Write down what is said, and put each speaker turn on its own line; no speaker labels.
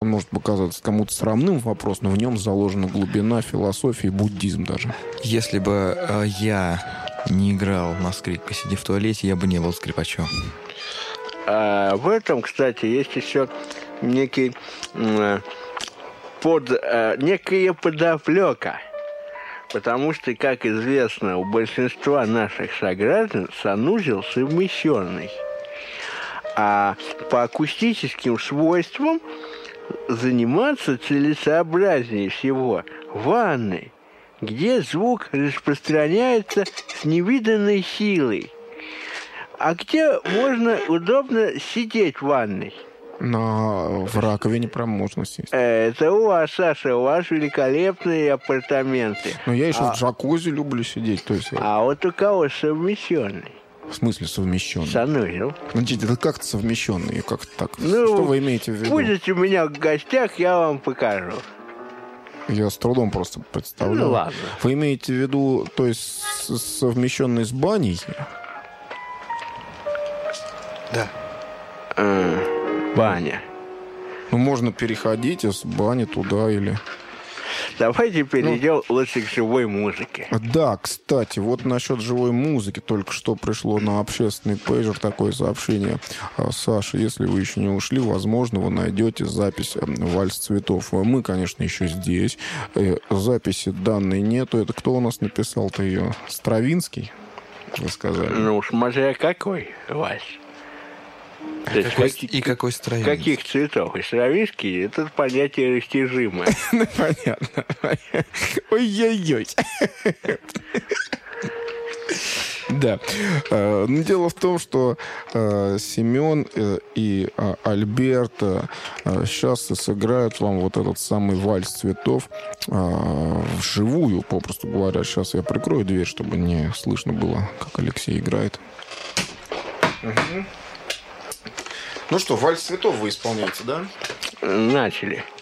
может показаться кому-то срамным вопрос, но в нем заложена глубина, философия, буддизм даже.
Если бы я не играл на скрипке, сидя в туалете, я бы не был скрипачом.
А в этом, кстати, есть еще некая подоплека. Потому что, как известно, у большинства наших сограждан санузел совмещенный. А по акустическим свойствам заниматься целесообразнее всего в ванной, где звук распространяется с невиданной силой. А где можно удобно сидеть в ванной?
В раковине прям можно сесть.
Это у вас, Саша, у вас великолепные апартаменты.
Но я еще в джакузи люблю сидеть. То есть...
А вот у кого совмещенный?
В смысле совмещенный?
Санузел.
Значит, это как-то совмещенный, как-то так.
Ну,
что вы имеете в виду?
Будете у меня в гостях, я вам покажу.
Я с трудом просто представляю.
Ну, ладно.
Вы имеете в виду, то есть, совмещенный с баней?
Да.
Баня.
Ну, можно переходить из бани туда или...
Давайте перейдем лучше к живой музыке.
Да, кстати, вот насчет живой музыки только что пришло на общественный пейджер такое сообщение. Саша, если вы еще не ушли, возможно, вы найдете запись «Вальс цветов». Мы, конечно, еще здесь. Записи данной нету. Это кто у нас написал-то ее? Стравинский, вы сказали?
Ну, смотря какой вальс.
Какой Стравинский?
Каких цветов? И Стравинский — это понятие растяжимое.
Ну, понятно. Ой-ой-ой. Да. Но дело в том, что Семен и Альберт сейчас сыграют вам вот этот самый «Вальс цветов» вживую, попросту говоря. Сейчас я прикрою дверь, чтобы не слышно было, как Алексей играет. Ну что, «Вальс цветов» вы исполняете, да?
Начали.